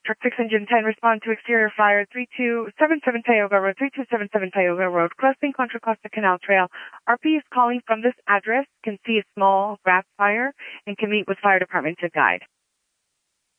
Truck 6 Engine 10, respond to exterior fire 3277 Tioga Road, 3277 Tioga Road, crossing Contra Costa Canal Trail. RP is calling from this address, can see a small grass fire, and can meet with fire department to guide.